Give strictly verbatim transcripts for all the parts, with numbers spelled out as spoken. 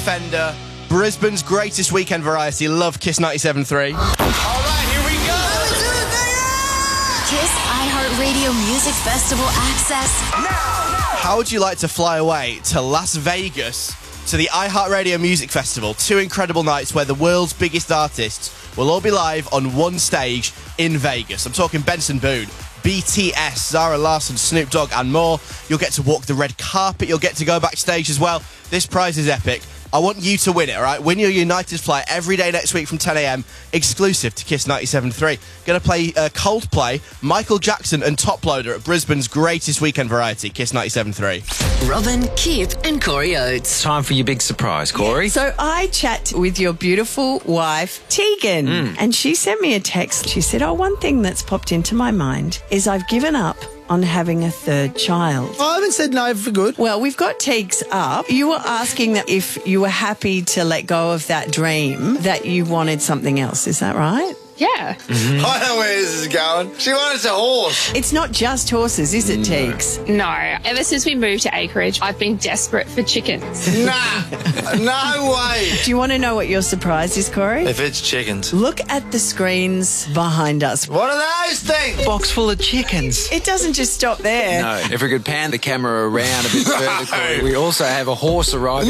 Defender, Brisbane's greatest weekend variety. Love Kiss ninety-seven point three. All right, here we go. Kiss iHeartRadio Music Festival access now. How would you like to fly away to Las Vegas to the iHeartRadio Music Festival? Two incredible nights where the world's biggest artists will all be live on one stage in Vegas. I'm talking Benson Boone, B T S, Zara Larsson, Snoop Dogg and more. You'll get to walk the red carpet. You'll get to go backstage as well. This prize is epic. I want you to win it, all right? Win your United flight every day next week from ten a m, exclusive to Kiss ninety-seven point three. Going to play uh, Coldplay, Michael Jackson and Top Loader at Brisbane's greatest weekend variety, Kiss ninety-seven point three. Robin, Kip and Corey Oates. Time for your big surprise, Corey. So I chat with your beautiful wife, Tegan, Mm. and she sent me a text. She said, oh, one thing that's popped into my mind is I've given up on having a third child. I haven't said no for good. Well, we've got Teagues up. You were asking that if you were happy to let go of that dream, that you wanted something else. Is that right? Yeah. Mm-hmm. I know where this is going. She wanted a horse. It's not just horses, is it, No. Teagues? No. Ever since we moved to Acreage, I've been desperate for chickens. Nah, no way. Do you want to know what your surprise is, Corey? If it's chickens. Look at the screens behind us. What are those things? Box full of chickens. It doesn't just stop there. No, if we could pan the camera around a bit further, Corey, we also have a horse arriving.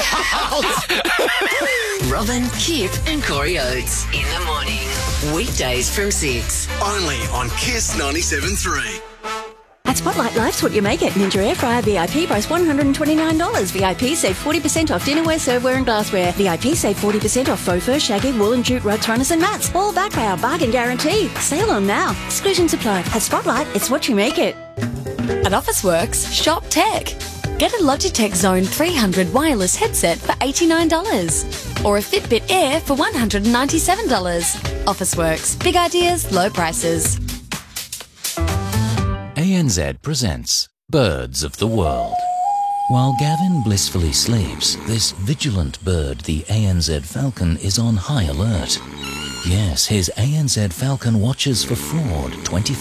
Robin, Kip and Corey Oates in the morning. Weekdays from six. Only on Kiss ninety-seven point three. At Spotlight, life's what you make it. Ninja Air Fryer V I P price one hundred twenty-nine dollars. V I P save forty percent off dinnerware, serveware and glassware. V I P save forty percent off faux fur, shaggy, wool and jute rugs, runners and mats. All backed by our bargain guarantee. Sale on now. Exclusions apply. At Spotlight, it's what you make it. At Officeworks, shop tech. Get a Logitech Zone three hundred wireless headset for eighty-nine dollars or a Fitbit Air for one hundred ninety-seven dollars. Officeworks. Big ideas, low prices. A N Z presents Birds of the World. While Gavin blissfully sleeps, this vigilant bird, the A N Z falcon, is on high alert. Yes, his A N Z falcon watches for fraud twenty-four